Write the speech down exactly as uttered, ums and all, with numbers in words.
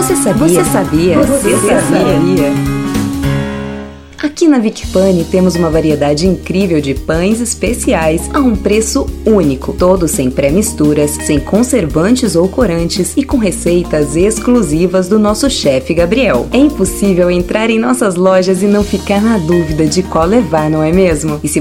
Você sabia? Você sabia? Você sabia? Aqui na Vicpani temos uma variedade incrível de pães especiais a um preço único, todos sem pré-misturas, sem conservantes ou corantes e com receitas exclusivas do nosso chefe Gabriel. É impossível entrar em nossas lojas e não ficar na dúvida de qual levar, não é mesmo? E se